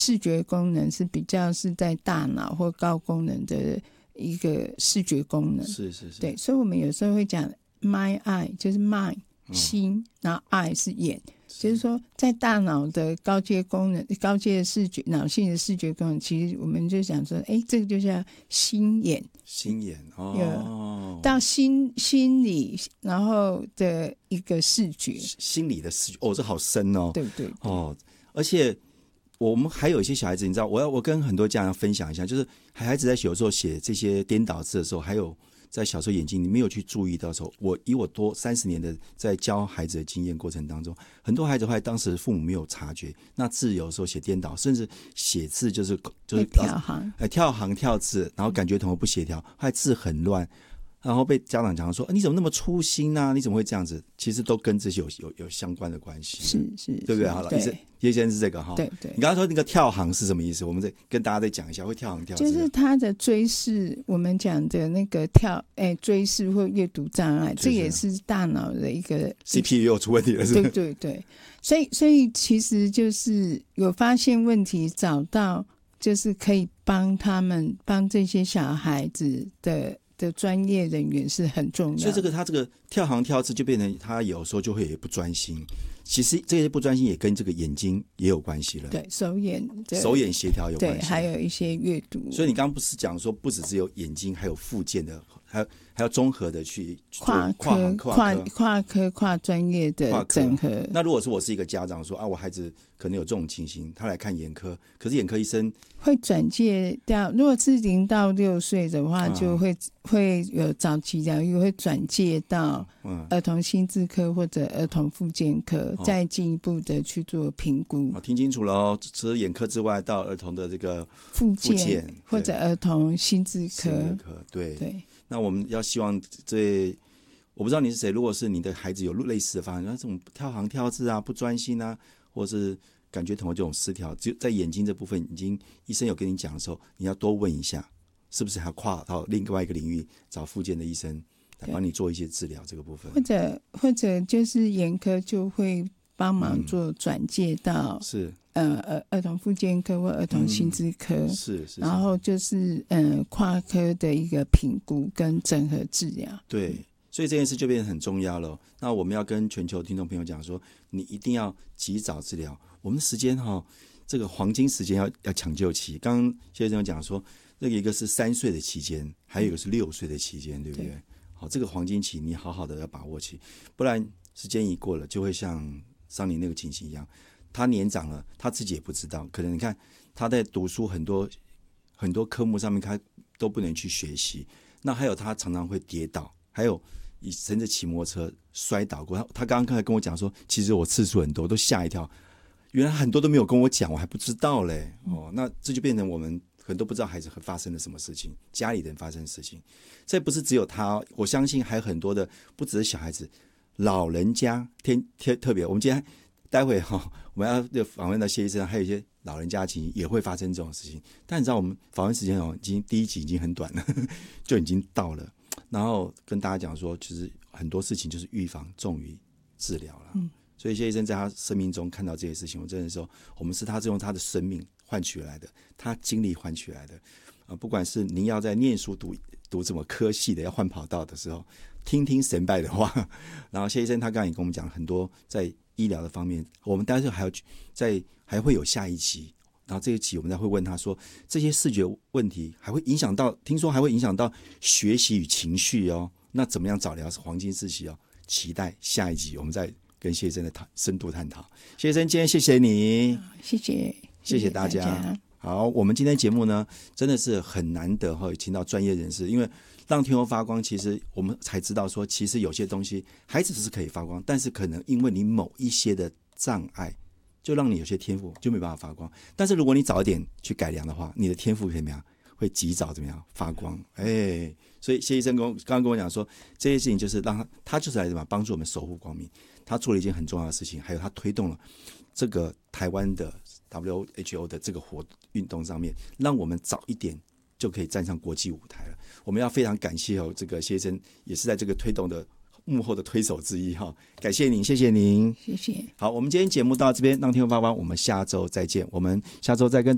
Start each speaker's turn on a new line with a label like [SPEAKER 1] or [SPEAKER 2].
[SPEAKER 1] 视觉功能是比较是在大脑或高功能的一个视觉功能。
[SPEAKER 2] 是，
[SPEAKER 1] 对，所以我们有时候会讲 my eye， 就是 mind 心，然后 eye 是眼，就是说在大脑的高阶功能、高阶的视觉、脑性的视觉功能，其实我们就想说，这个就叫心眼。
[SPEAKER 2] 心眼哦，
[SPEAKER 1] 到心理，然后的一个视觉，
[SPEAKER 2] 心理的视觉哦，这好深哦，
[SPEAKER 1] 对对
[SPEAKER 2] 哦，而且我们还有一些小孩子，你知道，我跟很多家长分享一下，就是孩子在有时候写这些颠倒字的时候，还有在小时候眼睛你没有去注意到的时候，以我多30年的在教孩子的经验过程当中，很多孩子后来当时父母没有察觉，那字有时候写颠倒，甚至写字就是跳行跳字，然后感觉同不协调，后来字很乱，然后被家长讲说，你怎么那么粗心啊？你怎么会这样子？其实都跟这些有相关的关系，
[SPEAKER 1] 是，
[SPEAKER 2] 对不对？好了，叶先生是这个哈。
[SPEAKER 1] 对对。
[SPEAKER 2] 你刚刚说那个跳行是什么意思？我们再跟大家再讲一下，会跳行跳字
[SPEAKER 1] 就是他的追视，我们讲的那个追视或阅读障碍，这也是大脑的一个
[SPEAKER 2] CPU 又出问题了，是不是？
[SPEAKER 1] 对对对，所以其实就是有发现问题，找到就是可以帮这些小孩子的专业人员是很重要的。
[SPEAKER 2] 所以他这个跳行跳字就变成他有时候就会也不专心。其实这些不专心也跟这个眼睛也有关系了，
[SPEAKER 1] 对，手眼
[SPEAKER 2] 协调有关系，
[SPEAKER 1] 对，还有一些阅读。
[SPEAKER 2] 所以你刚刚不是讲说，不只有眼睛，还有附件的，还要综合的去跨科跨专业的整合。 那如果说我是一个家长说我孩子可能有这种情形，他来看眼科，可是眼科医生
[SPEAKER 1] 会转介到，如果是0到6岁的话，就会有早期疗愈，会转介到儿童心智科或者儿童复健科，再进一步的去做评估。
[SPEAKER 2] 听清楚了哦，除了眼科之外，到儿童的这个
[SPEAKER 1] 复健或者儿童心智科。
[SPEAKER 2] 对。那我们要希望我不知道你是谁，如果是你的孩子有类似的发展，这种跳行跳字啊、不专心啊，或是感觉统合这种失调，只有在眼睛这部分，已经医生有跟你讲的时候，你要多问一下，是不是还要跨到另外一个领域找复健的医生来帮你做一些治疗这个部分，
[SPEAKER 1] 或者就是眼科就会帮忙做转介到儿童复健科或儿童心智科，
[SPEAKER 2] 是，
[SPEAKER 1] 然后就是跨科的一个评估跟整合治疗。
[SPEAKER 2] 对，所以这件事就变得很重要了。那我们要跟全球听众朋友讲说，你一定要及早治疗。我们的时间这个黄金时间要抢救期。刚刚谢先生讲说，这个一个是3岁的期间，还有一个是6岁的期间，对不对？好，这个黄金期你好好的要把握起，不然时间一过了，就会像上年那个情形一样，他年长了，他自己也不知道。可能你看他在读书很多科目上面，他都不能去学习。那还有他常常会跌倒，还有甚至骑摩托车摔倒过。他刚刚跟我讲说，其实我次数很多，都吓一跳。原来很多都没有跟我讲，我还不知道嘞。那这就变成我们很多不知道孩子发生了什么事情，家里人发生的事情。这不是只有他，我相信还有很多的，不只是小孩子，老人家特别。我们今天待会我们要访问到谢医生，还有一些老人家其实也会发生这种事情。但你知道我们访问时间第一集已经很短了，就已经到了。然后跟大家讲说，其实很多事情就是预防重于治疗了。所以谢医生在他生命中看到这些事情，我真的说，我们是他用他的生命换取来的，他经历换取来的。不管是您要在念书读什么科系的，要换跑道的时候，听听神拜的话。然后谢医生他刚才也跟我们讲很多在医疗的方面，我们待会还会有下一期。然后这一期我们再会问他说，这些视觉问题还会影响到，听说还会影响到学习与情绪哦。那怎么样早疗是黄金时期哦？期待下一集我们再跟谢医生的深度探讨。谢医生，今天谢谢你，谢谢大家。好，我们今天节目呢，真的是很难得请到专业人士，因为让天空发光，其实我们才知道说，其实有些东西孩子是可以发光，但是可能因为你某一些的障碍，就让你有些天赋就没办法发光。但是如果你早一点去改良的话，你的天赋可以怎么样？会及早怎么样发光？所以谢医生刚刚跟我讲说，这些事情就是让他就是来帮助我们守护光明。他做了一件很重要的事情，还有他推动了这个台湾的 WHO 的这个运动上面，让我们早一点就可以站上国际舞台了。我们要非常感谢这个谢医生，也是在这个推动的幕后的推手之一感谢您，谢谢您，
[SPEAKER 1] 谢谢。
[SPEAKER 2] 好，我们今天节目到这边，让天空发光，我们下周再见。我们下周再跟